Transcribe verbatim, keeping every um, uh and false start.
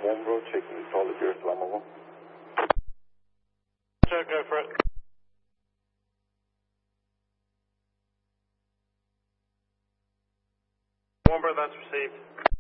Warmbro, checking solid air, Islamabad. Check, go for it. Warmbro, that's received.